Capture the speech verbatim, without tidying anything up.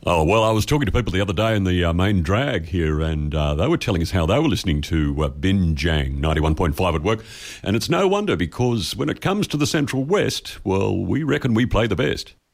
Oh, well, I was talking to people the other day in the uh, main drag here, and uh, they were telling us how they were listening to uh, Binjang ninety-one point five at work. And it's no wonder, because when it comes to the Central West, well, we reckon we play the best.